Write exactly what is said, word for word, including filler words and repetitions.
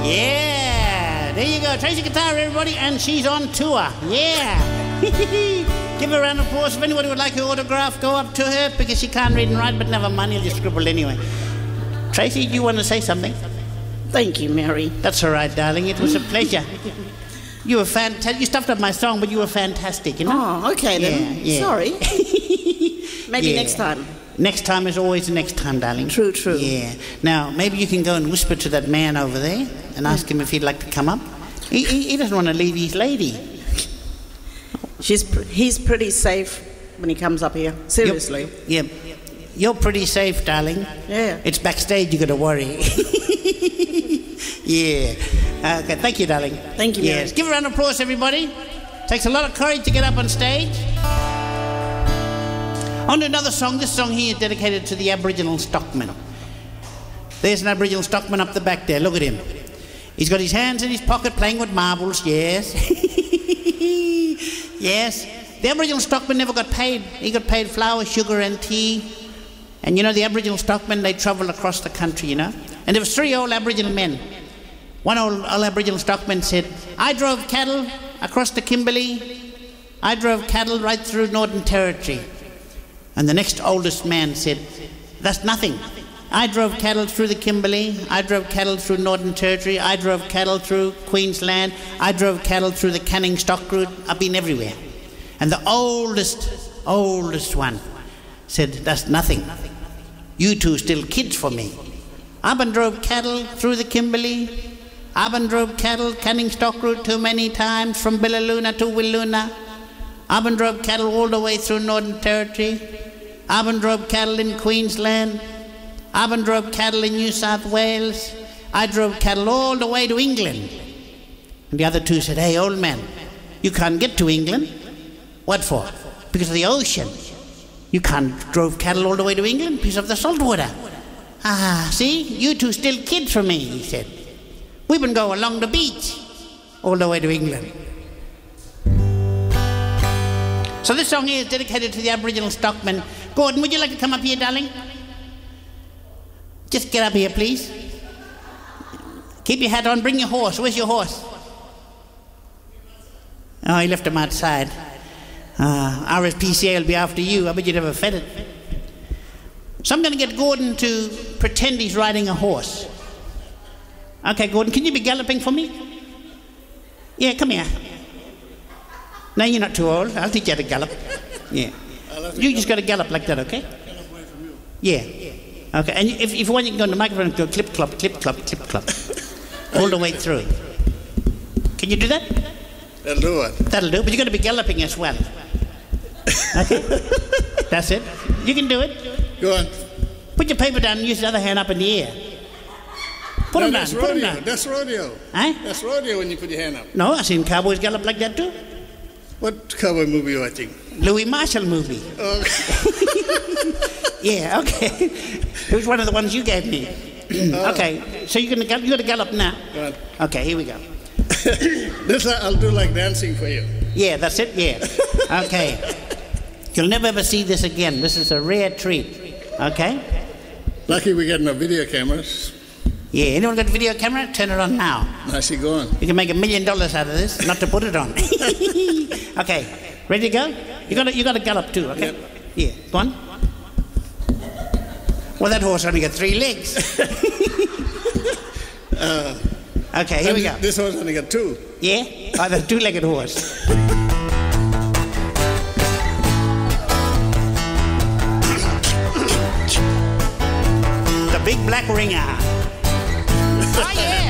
Yeah, there you go. Tracy Guitar, everybody, and she's on tour. Yeah. Give her a round of applause. If anybody would like her autograph, go up to her because she can't read and write, but never mind, you'll just scribble anyway. Tracy, do you want to say something? Thank you, Mary. That's all right, darling. It was a pleasure. You were fantastic. You stuffed up my song, but you were fantastic, you know? Oh, okay then. Yeah, yeah. Sorry. Maybe Yeah. next time. Next time is always the next time, darling. True, true. Yeah. Now, maybe you can go and whisper to that man over there and ask him if he'd like to come up. He, he, he doesn't want to leave his lady. She's pr- he's pretty safe when he comes up here. Seriously. Yep. Yep. You're pretty safe, darling. Yeah. It's backstage you got to worry. Yeah. Okay, thank you, darling. Thank you, Mary. Yes. Give a round of applause, everybody. Takes a lot of courage to get up on stage. On to another song. This song here is dedicated to the Aboriginal stockman. There's an Aboriginal stockman up the back there. Look at him. He's got his hands in his pocket playing with marbles, yes. Yes. The Aboriginal stockman never got paid. He got paid flour, sugar and tea. And you know, the Aboriginal stockmen, they travel across the country, you know. And there was three old Aboriginal men. One old, old Aboriginal stockman said, I drove cattle across the Kimberley. I drove cattle right through Northern Territory. And the next oldest man said, that's nothing. I drove cattle through the Kimberley. I drove cattle through Northern Territory. I drove cattle through Queensland. I drove cattle through the Canning stock route. I've been everywhere. And the oldest, oldest one said, that's nothing. You two still kids for me. I've been drove cattle through the Kimberley. I've been drove cattle Canning stock route too many times from Billaloona to Willoona. I've been drove cattle all the way through Northern Territory. I've been drove cattle in Queensland. I've been drove cattle in New South Wales. I drove cattle all the way to England. And the other two said, hey, old man, you can't get to England. What for? Because of the ocean. You can't drove cattle all the way to England because of the salt water. Ah, see, you two still kids for me, he said. We've been going along the beach all the way to England. So this song here is dedicated to the Aboriginal stockman. Gordon, would you like to come up here, darling? Just get up here, please. Keep your hat on, bring your horse. Where's your horse? Oh, he left him outside. Uh, R S P C A will be after you. I bet you'd never fed it. So I'm going to get Gordon to pretend he's riding a horse. Okay, Gordon, can you be galloping for me? Yeah, come here. No, you're not too old. I'll teach you how to gallop. Yeah. You just got to gallop like that, okay? Gallop away from you. Yeah. Okay, and if, if you want, you can go on the microphone and go clip, clop, clip, clop, clip, clop. All the way through. Can you do that? That'll do it. That'll do, but you're going to be galloping as well. Okay? That's it. You can do it. Go on. Put your paper down and use the other hand up in the air. Put No, them down, that's put them rodeo. down. That's rodeo. Huh? That's rodeo when you put your hand up. No, I've seen cowboys gallop like that too. What cowboy movie are you watching? Louis Marshall movie. Oh. Yeah, okay. It was one of the ones you gave me. Oh. Okay, so you're gonna you got to gallop now. Go on. Okay, here we go. This I'll do like dancing for you. Yeah, that's it. Yeah. Okay. You'll never ever see this again. This is a rare treat. Okay. Lucky we got no video cameras. Yeah. Anyone got a video camera? Turn it on now. Nicely going. You can make a million dollars out of this, not to put it on. Okay. Ready to go? You got to you got to gallop too. Okay. Yep. Yeah. Go on. Well, that horse only got three legs. uh, okay, here we go. This horse only got two. Yeah? Oh, the two-legged horse. The big black ringer. Oh, yeah!